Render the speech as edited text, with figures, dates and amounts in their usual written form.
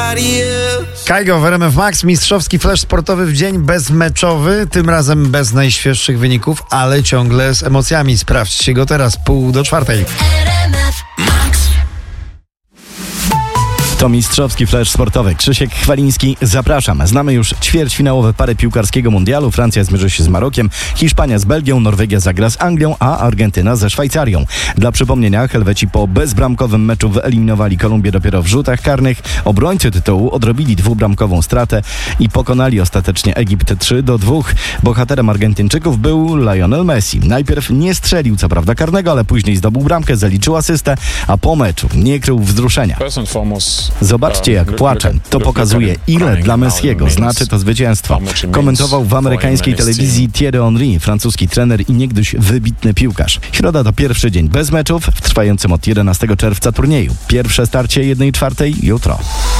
Kaigo w RMF Max, mistrzowski flash sportowy w dzień bezmeczowy, tym razem bez najświeższych wyników, ale ciągle z emocjami. Sprawdźcie go teraz, 3:30. To mistrzowski flash sportowy. Krzysiek Chwaliński, zapraszam. Znamy już ćwierćfinałowe pary piłkarskiego mundialu. Francja zmierzy się z Marokiem, Hiszpania z Belgią, Norwegia zagra z Anglią, a Argentyna ze Szwajcarią. Dla przypomnienia, Helweci po bezbramkowym meczu wyeliminowali Kolumbię dopiero w rzutach karnych. Obrońcy tytułu odrobili dwubramkową stratę i pokonali ostatecznie Egipt 3-2. Bohaterem Argentyńczyków był Lionel Messi. Najpierw nie strzelił co prawda karnego, ale później zdobył bramkę, zaliczył asystę, a po meczu nie krył wzruszenia. Zobaczcie, jak płaczę. To pokazuje, ile dla Messiego znaczy to zwycięstwo. Komentował w amerykańskiej telewizji Thierry Henry, francuski trener i niegdyś wybitny piłkarz. Środa to pierwszy dzień bez meczów w trwającym od 11 czerwca turnieju. Pierwsze starcie 1/4 jutro.